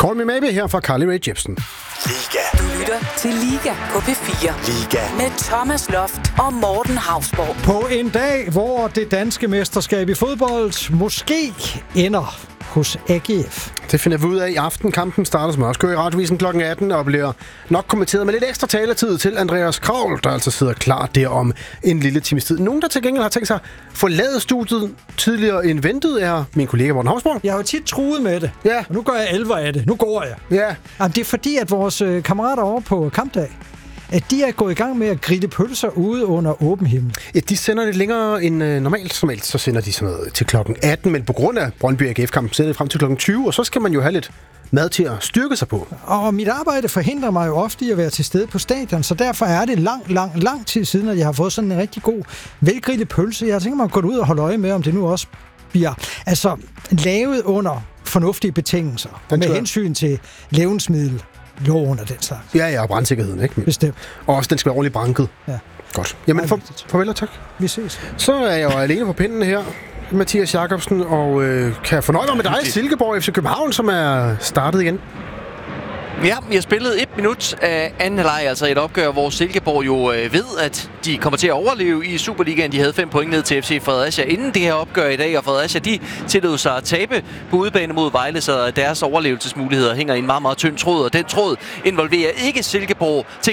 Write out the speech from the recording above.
Call Me Maybe her fra Carly Rae Jepsen. Liga. Du lytter til Liga på P4. Liga. Med Thomas Loft og Morten Hausborg. På en dag, hvor det danske mesterskab i fodbold måske ender hos AGF. Det finder vi ud af i aften. Kampen starter som også kører i Radiovisen kl. 18 og bliver nok kommenteret med lidt ekstra taletid til Andreas Kravl, der altså sidder klar der om en lille times tid. Nogen, der til gengæld har tænkt sig forlade studiet tidligere end ventet, er min kollega Morten Hausborg. Jeg har jo tit truet med det, Ja. og nu gør jeg 11 af det. Nu går jeg. Ja. Jamen, det er fordi, at vores kammerater over på kampdag, at de er gået i gang med at grille pølser ude under åben himmel. Ja, de sender lidt længere end normalt. Normalt så sender de sådan noget til kl. 18, men på grund af Brøndby AGF-kampen sender det frem til kl. 20, og så skal man jo have lidt mad til at styrke sig på. Og mit arbejde forhindrer mig jo ofte i at være til stede på stadion, så derfor er det lang tid siden, at jeg har fået sådan en rigtig god, velgrillet pølse. Jeg tænker mig at gå ud og holde øje med, om det nu også bliver lavet under fornuftige betingelser. Med hensyn til levnedsmiddel, loven og den slags. Ja, og brandsikkerheden, ikke? Bestemt. Og også den skal være ordentligt branket. Ja. Godt. Jamen, farvel og tak. Vi ses. Så er jeg jo alene på pinden her, Mathias Jakobsen, og kan fornøje mig med dig, Silkeborg FC København, som er startet igen. Ja, vi har spillet 1 minut af anden halvleg, altså et opgør, hvor Silkeborg jo ved, at de kommer til at overleve i Superligaen. De havde 5 point ned til FC Fredericia inden det her opgør i dag, og Fredericia de tillod sig at tabe på udebane mod Vejle, så deres overlevelsesmuligheder hænger i en meget, meget tynd tråd, og den tråd involverer ikke Silkeborg til